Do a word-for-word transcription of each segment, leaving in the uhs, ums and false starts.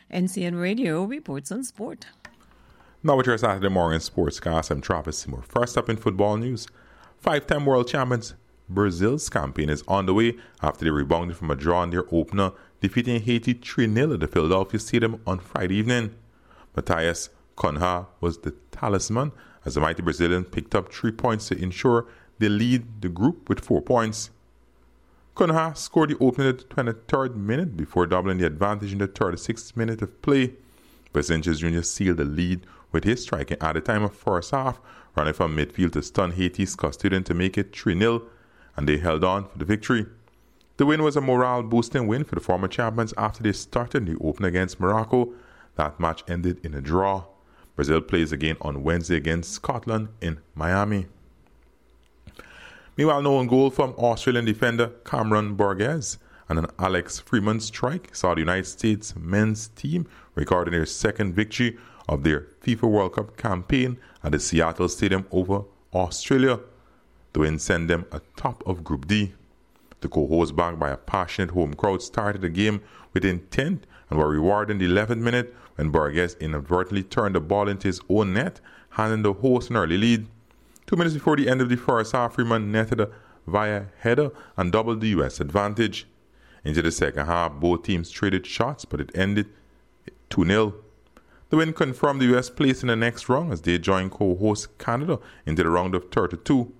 N C N Radio reports on sport. Now with your Saturday morning sportscast, I'm Travis Seymour. First up in football news, five-time world champions Brazil's campaign is on the way after they rebounded from a draw in their opener, defeating Haiti three nil at the Philadelphia Stadium on Friday evening. Matthias Cunha was the talisman as the mighty Brazilian picked up three points to ensure they lead the group with four points. Cunha scored the opener at the twenty-third minute before doubling the advantage in the thirty-sixth minute of play. Vinicius Junior sealed the lead with his striking at the time of first half, running from midfield to stun Haiti's custodian to make it three nil, and they held on for the victory. The win was a morale-boosting win for the former champions after they started the opener against Morocco. That match ended in a draw. Brazil plays again on Wednesday against Scotland in Miami. Meanwhile, no own goal from Australian defender Cameron Borges and an Alex Freeman strike saw the United States men's team recording their second victory of their FIFA World Cup campaign at the Seattle Stadium over Australia. The win sent them atop of Group D. The co-hosts, backed by a passionate home crowd, started the game with intent and were rewarded in the eleventh minute when Borges inadvertently turned the ball into his own net, handing the host an early lead. Two minutes before the end of the first half, Freeman netted a via header and doubled the U S advantage. Into the second half, both teams traded shots, but it ended two nil. The win confirmed the U S place in the next round as they joined co-host Canada into the round of thirty-two.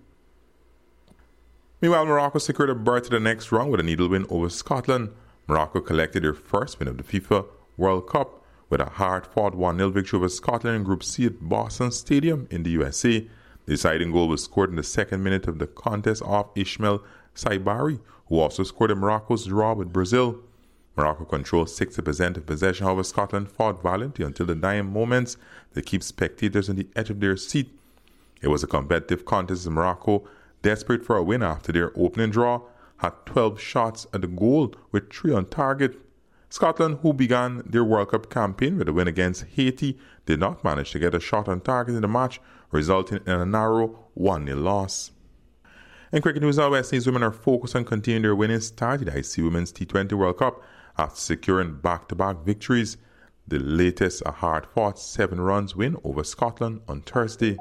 Meanwhile, Morocco secured a berth to the next round with a needle win over Scotland. Morocco collected their first win of the FIFA World Cup with a hard-fought one nil victory over Scotland in Group C at Boston Stadium in the U S A. The deciding goal was scored in the second minute of the contest off Ismail Saibari, who also scored in Morocco's draw with Brazil. Morocco controlled sixty percent of possession, however Scotland fought valiantly until the dying moments to keep spectators on the edge of their seat. It was a competitive contest as Morocco, desperate for a win after their opening draw, had twelve shots at the goal with three on target. Scotland, who began their World Cup campaign with a win against Haiti, did not manage to get a shot on target in the match, resulting in a narrow one nil loss. In cricket news now, West Indies women are focused on continuing their winning start in the I C C Women's T twenty World Cup after securing back-to-back victories. The latest a hard-fought seven runs win over Scotland on Thursday.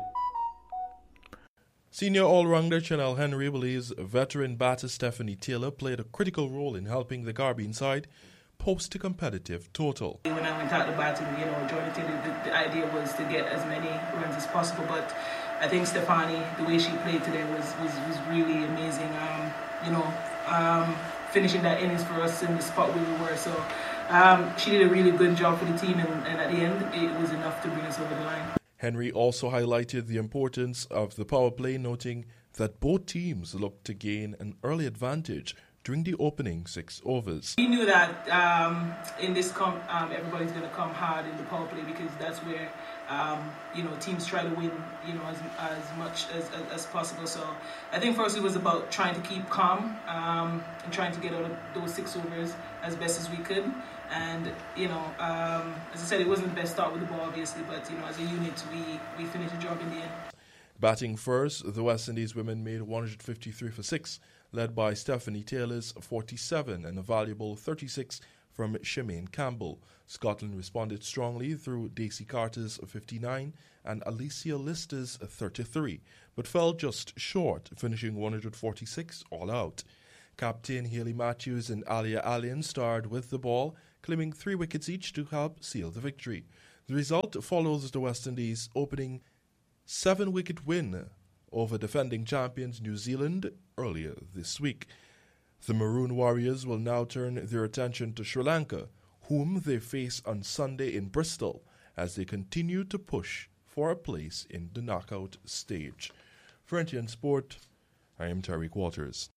Senior all-rounder Chanel Henry believes veteran batter Stephanie Taylor played a critical role in helping the Caribbean side post a competitive total. When I went out to batting, you know, Jordan Taylor, the, the idea was to get as many runs as possible, but I think Stephanie, the way she played today was was, was really amazing. Um, you know, um, finishing that innings for us in the spot where we were. So um, she did a really good job for the team, and, and at the end, it was enough to bring us over the line. Henry also highlighted the importance of the power play, noting that both teams looked to gain an early advantage during the opening six overs. We knew that um, in this comp, um, everybody's going to come hard in the power play because that's where um, you know teams try to win, you know, as as much as, as, as possible. So I think for us it was about trying to keep calm um, and trying to get out of those six overs as best as we could. And you know, um, as I said, it wasn't the best start with the ball, obviously, but you know, as a unit, we we finished the job in the end. Batting first, the West Indies women made one hundred fifty-three for six, led by Stephanie Taylor's forty-seven and a valuable thirty-six from Shemaine Campbell. Scotland responded strongly through Daisy Carter's fifty-nine and Alicia Lister's thirty-three, but fell just short, finishing one hundred forty-six all out. Captain Hayley Matthews and Alia Allen starred with the ball, claiming three wickets each to help seal the victory. The result follows the West Indies opening seven-wicket win over defending champions New Zealand earlier this week. The Maroon Warriors will now turn their attention to Sri Lanka, whom they face on Sunday in Bristol, as they continue to push for a place in the knockout stage. For N T N Sport, I am Terry Quarters.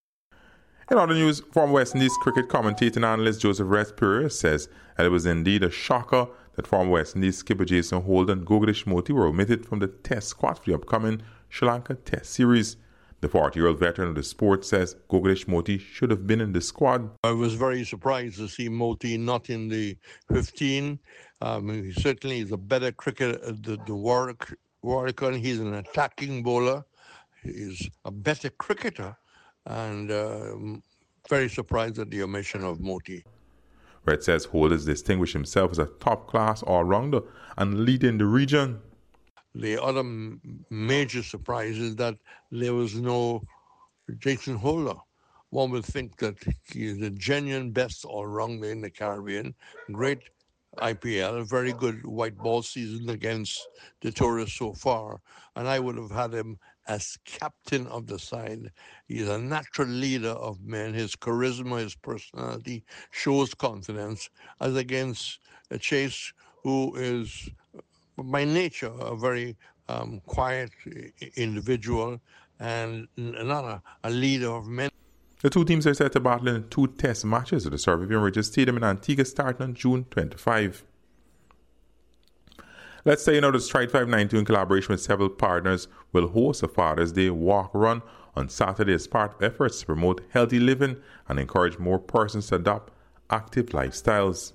In other news, former West Indies cricket commentator and analyst Joseph Respier says that it was indeed a shocker that former West Indies skipper Jason Holt and Gogadish Moti were omitted from the Test squad for the upcoming Sri Lanka Test series. The forty-year-old veteran of the sport says Gogadish Moti should have been in the squad. I was very surprised to see Moti not in the fifteen. Um, he certainly is a better cricketer than the Warwick, Warwick. He's an attacking bowler. He's a better cricketer. And uh, very surprised at the omission of Moti. where it says Holders distinguished himself as a top-class all-rounder and leading the region. The other m- major surprise is that there was no Jason Holder. One would think that he is the genuine best all-rounder in the Caribbean. Great I P L, very good white ball season against the Tourists so far. And I would have had him as captain of the side. He's a natural leader of men. His charisma, his personality shows confidence, as against a Chase who is, by nature, a very um, quiet individual and not a, a leader of men. The two teams are set to battle in two test matches at the Sir Vivian Regis Stadium in Antigua starting on June twenty-fifth. Let's say you know the Stride five ninety-two in collaboration with several partners will host a Father's Day walk run on Saturday as part of efforts to promote healthy living and encourage more persons to adopt active lifestyles.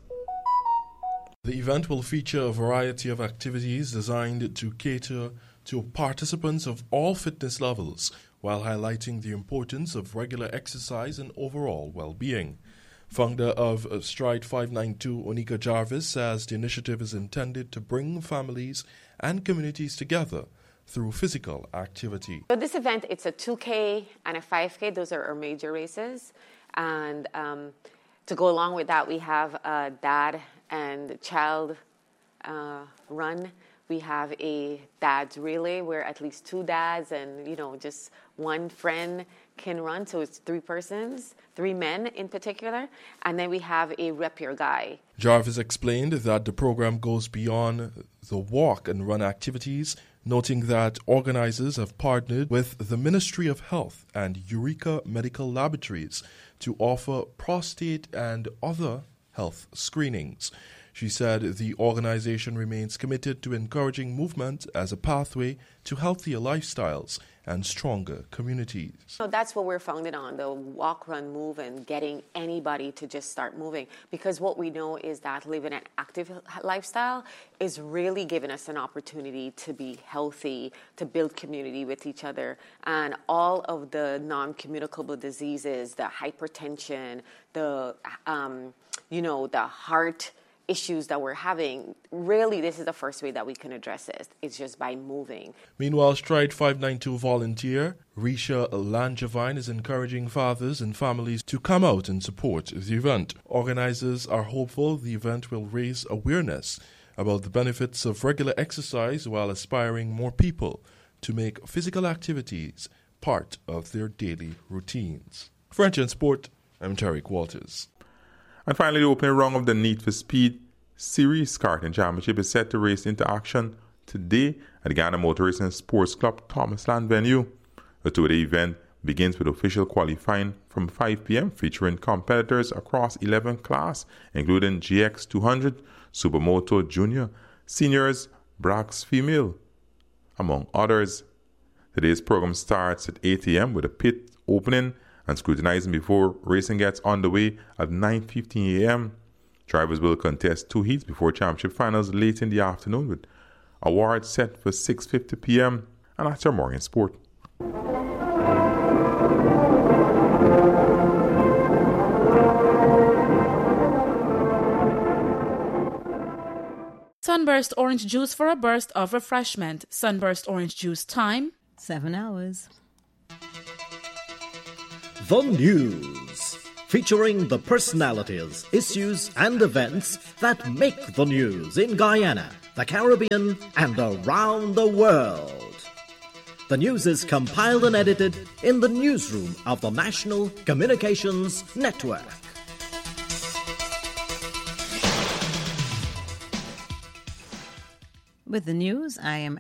The event will feature a variety of activities designed to cater to participants of all fitness levels, while highlighting the importance of regular exercise and overall well-being. Founder of Stride five ninety-two, Onika Jarvis, says the initiative is intended to bring families and communities together through physical activity. So this event, it's a two K and a five K. Those are our major races. And um, to go along with that, we have a dad and child uh, run. We have a dad's relay where at least two dads and, you know, just one friend can run. So it's three persons, three men in particular. And then we have a Rep Your Guy. Jarvis explained that the program goes beyond the walk and run activities, noting that organizers have partnered with the Ministry of Health and Eureka Medical Laboratories to offer prostate and other health screenings. She said the organization remains committed to encouraging movement as a pathway to healthier lifestyles and stronger communities. So that's what we're founded on, the walk, run, move, and getting anybody to just start moving. Because what we know is that living an active lifestyle is really giving us an opportunity to be healthy, to build community with each other. And all of the non-communicable diseases, the hypertension, the, um, you know, the heart issues that we're having, really this is the first way that we can address it. It's just by moving. Meanwhile, Stride five ninety-two volunteer Risha Langevine is encouraging fathers and families to come out and support the event. Organizers are hopeful the event will raise awareness about the benefits of regular exercise while aspiring more people to make physical activities part of their daily routines. French and Sport, I'm Tariq Walters. And finally, the opening round of the Need for Speed Series Karting Championship is set to race into action today at the Ghana Motor Racing Sports Club Thomas Land venue. The two-day event begins with official qualifying from five p.m. featuring competitors across eleven classes, including G X two hundred, Supermoto Junior, Seniors, Brax Female, among others. Today's program starts at eight a.m. with a pit opening and scrutinizing before racing gets underway at nine fifteen a.m. Drivers will contest two heats before championship finals late in the afternoon with awards set for six fifty p.m. and that's our morning sport. Sunburst orange juice for a burst of refreshment. Sunburst orange juice time. Seven hours. The News, featuring the personalities, issues and events that make the news in Guyana, the Caribbean and around the world. The news is compiled and edited in the newsroom of the National Communications Network. With the news, I am